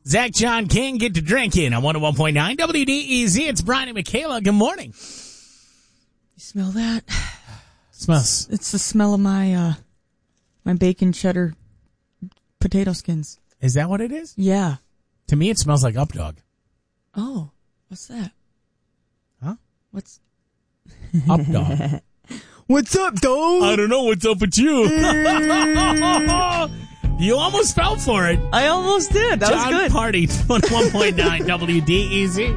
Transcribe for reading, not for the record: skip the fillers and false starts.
Zach John King, get to drinking on 101.9 WDEZ. It's Brian and Michaela. Good morning. You smell that? Smells. It's the smell of my bacon cheddar potato skins. Is that what it is? Yeah. To me, it smells like Updog. Oh, what's that? Huh? What's Updog. What's up, dog? I don't know what's up with you. You almost fell for it. I almost did. That was John good. Party, 101.9 WDEZ.